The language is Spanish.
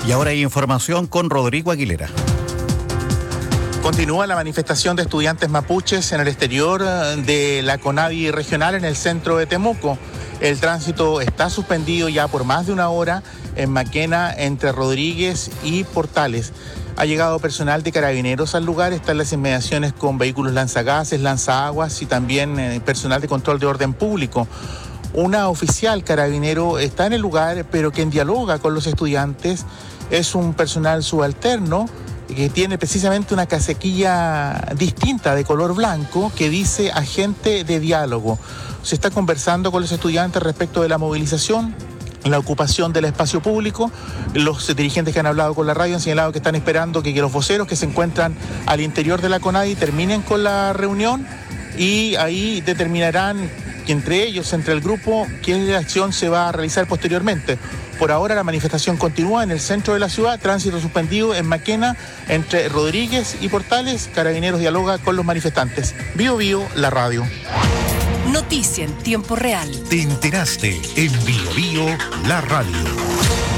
Y ahora hay información con Rodrigo Aguilera. Continúa la manifestación de estudiantes mapuches en el exterior de la CONAVI regional en el centro de Temuco. El tránsito está suspendido ya por más de una hora en Maquena entre Rodríguez y Portales. Ha llegado personal de carabineros al lugar, están las inmediaciones con vehículos lanzagases, lanzaaguas y también personal de control de orden público. Una oficial carabinero está en el lugar, pero quien dialoga con los estudiantes es un personal subalterno que tiene precisamente una casaquilla distinta de color blanco que dice agente de diálogo. Se está conversando con los estudiantes respecto de la movilización, la ocupación del espacio público. Los dirigentes que han hablado con la radio han señalado que están esperando que los voceros que se encuentran al interior de la CONAVI terminen con la reunión y ahí determinarán entre ellos, entre el grupo, qué acción se va a realizar posteriormente. Por ahora la manifestación continúa en el centro de la ciudad, tránsito suspendido en Maquena entre Rodríguez y Portales. Carabineros dialoga con los manifestantes. Bio Bio, la radio. Noticia en tiempo real. Te enteraste en Bio Bio, la radio.